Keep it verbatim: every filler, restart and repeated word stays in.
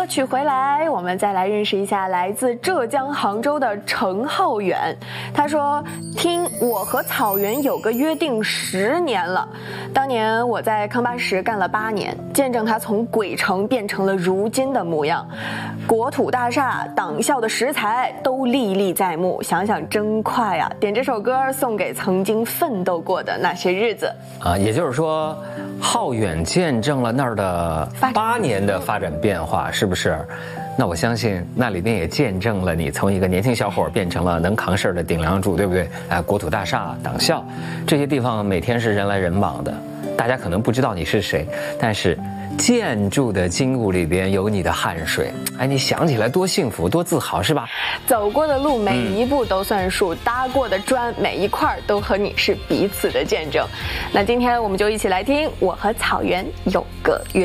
歌曲回来，我们再来认识一下来自浙江杭州的程浩远。他说，听我和草原有个约定十年了，当年我在康巴什干了八年，见证它从鬼城变成了如今的模样，国土大厦、党校的食材都历历在目，想想真快啊！点这首歌送给曾经奋斗过的那些日子啊，也就是说，浩远见证了那儿的八年的发展变化，是不是？那我相信那里边也见证了你从一个年轻小伙变成了能扛事儿的顶梁柱，对不对？哎，国土大厦、党校这些地方每天是人来人往的，大家可能不知道你是谁，但是建筑的筋骨里边有你的汗水，哎，你想起来多幸福多自豪，是吧？ 走过的路每一步都算数，嗯、搭过的砖每一块都和你是彼此的见证。那今天我们就一起来听我和草原有个约